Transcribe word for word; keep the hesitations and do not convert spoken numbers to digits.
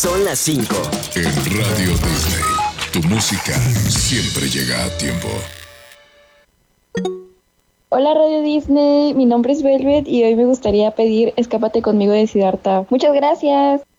Son las cinco. En Radio Disney, tu música siempre llega a tiempo. Hola Radio Disney, mi nombre es Velvet y hoy me gustaría pedir Escápate conmigo de Siddhartha. Muchas gracias.